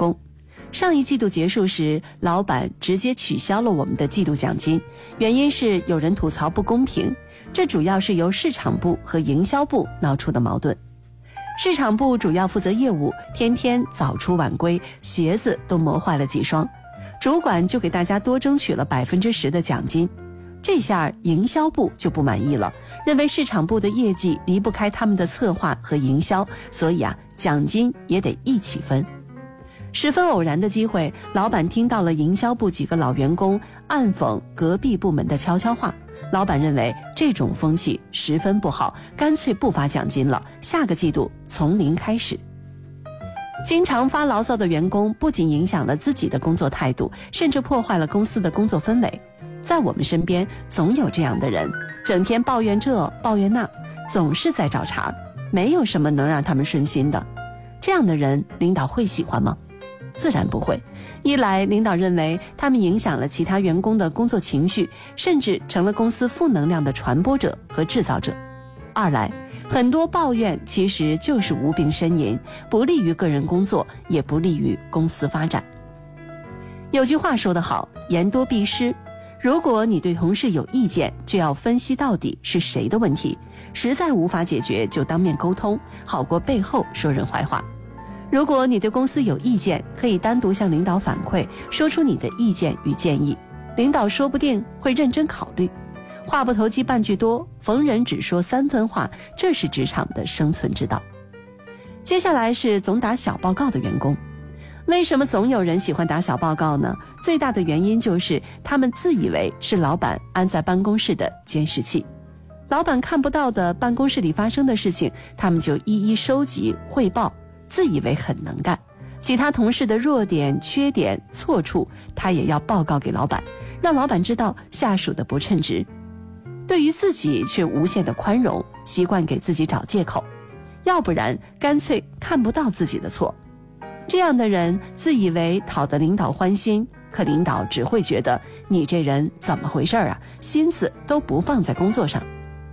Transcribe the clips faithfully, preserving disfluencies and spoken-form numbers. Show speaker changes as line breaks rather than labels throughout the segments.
工。上一季度结束时，老板直接取消了我们的季度奖金，原因是有人吐槽不公平，这主要是由市场部和营销部闹出的矛盾。市场部主要负责业务，天天早出晚归，鞋子都磨坏了几双，主管就给大家多争取了百分之十的奖金。这下营销部就不满意了，认为市场部的业绩离不开他们的策划和营销，所以啊，奖金也得一起分。十分偶然的机会，老板听到了营销部几个老员工暗讽隔壁部门的悄悄话，老板认为这种风气十分不好，干脆不发奖金了，下个季度从零开始。经常发牢骚的员工不仅影响了自己的工作态度，甚至破坏了公司的工作氛围。在我们身边总有这样的人，整天抱怨这抱怨那，总是在找茬，没有什么能让他们顺心的。这样的人领导会喜欢吗？自然不会。一来，领导认为他们影响了其他员工的工作情绪，甚至成了公司负能量的传播者和制造者；二来，很多抱怨其实就是无病呻吟，不利于个人工作，也不利于公司发展。有句话说得好，言多必失。如果你对同事有意见，就要分析到底是谁的问题，实在无法解决就当面沟通，好过背后说人坏话。如果你对公司有意见，可以单独向领导反馈，说出你的意见与建议，领导说不定会认真考虑。话不投机半句多，逢人只说三分话，这是职场的生存之道。接下来是总打小报告的员工。为什么总有人喜欢打小报告呢？最大的原因就是他们自以为是老板安在办公室的监视器，老板看不到的办公室里发生的事情，他们就一一收集汇报，自以为很能干。其他同事的弱点、缺点、错处，他也要报告给老板，让老板知道下属的不称职。对于自己却无限的宽容，习惯给自己找借口，要不然干脆看不到自己的错。这样的人自以为讨得领导欢心，可领导只会觉得你这人怎么回事啊，心思都不放在工作上。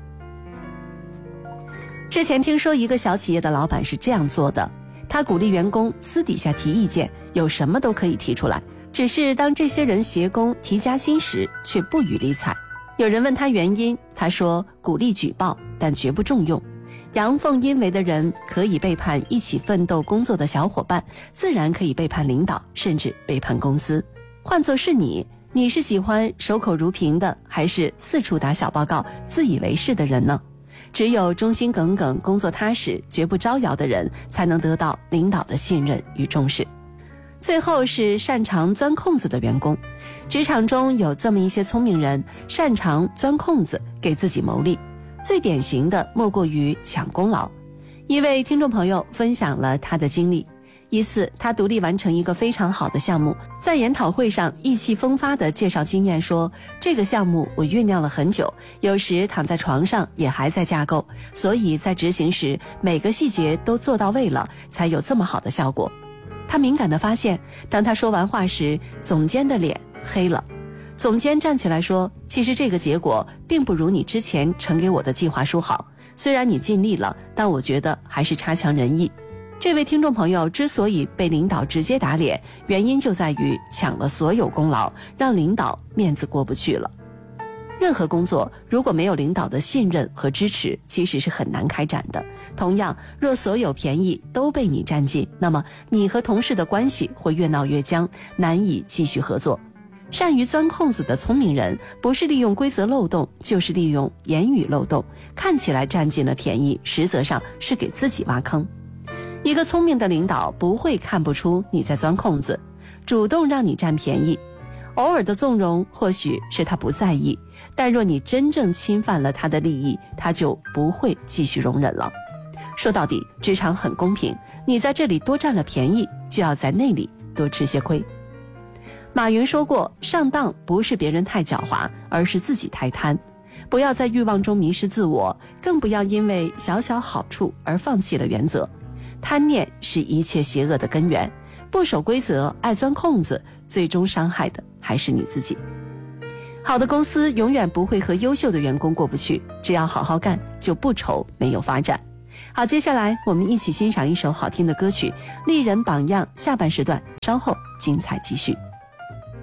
之前听说一个小企业的老板是这样做的，他鼓励员工私底下提意见，有什么都可以提出来，只是当这些人协工提加薪时，却不予理睬。有人问他原因，他说鼓励举报，但绝不重用。阳奉阴违的人可以背叛一起奋斗工作的小伙伴，自然可以背叛领导，甚至背叛公司。换作是你，你是喜欢守口如瓶的，还是四处打小报告、自以为是的人呢？只有忠心耿耿、工作踏实、绝不招摇的人，才能得到领导的信任与重视。最后是擅长钻空子的员工。职场中有这么一些聪明人，擅长钻空子，给自己谋利。最典型的莫过于抢功劳。一位听众朋友分享了他的经历，一次他独立完成一个非常好的项目，在研讨会上意气风发地介绍经验说，这个项目我酝酿了很久，有时躺在床上也还在架构，所以在执行时每个细节都做到位了，才有这么好的效果。他敏感地发现，当他说完话时，总监的脸黑了。总监站起来说，其实这个结果并不如你之前呈给我的计划书好，虽然你尽力了，但我觉得还是差强人意。这位听众朋友之所以被领导直接打脸，原因就在于抢了所有功劳，让领导面子过不去了。任何工作如果没有领导的信任和支持，其实是很难开展的。同样，若所有便宜都被你占尽，那么你和同事的关系会越闹越僵，难以继续合作。善于钻空子的聪明人，不是利用规则漏洞，就是利用言语漏洞，看起来占尽了便宜，实则上是给自己挖坑。一个聪明的领导不会看不出你在钻空子，主动让你占便宜。偶尔的纵容或许是他不在意，但若你真正侵犯了他的利益，他就不会继续容忍了。说到底，职场很公平，你在这里多占了便宜，就要在那里多吃些亏。马云说过，上当不是别人太狡猾，而是自己太贪。不要在欲望中迷失自我，更不要因为小小好处而放弃了原则。贪念是一切邪恶的根源，不守规则，爱钻空子，最终伤害的还是你自己。好的公司永远不会和优秀的员工过不去，只要好好干，就不愁没有发展。好，接下来我们一起欣赏一首好听的歌曲《丽人榜样》，下半时段稍后精彩继续。